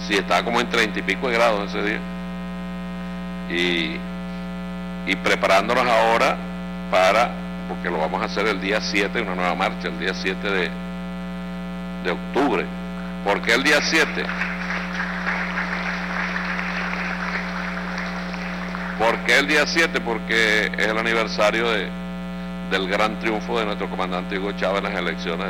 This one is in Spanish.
Sí, estaba como en 30 y pico de grados ese día. Y preparándonos ahora porque lo vamos a hacer el día 7, una nueva marcha, el día 7 de octubre. ¿Por qué el día 7? ¿Por qué el día 7? Porque es el aniversario del gran triunfo de nuestro comandante Hugo Chávez en las elecciones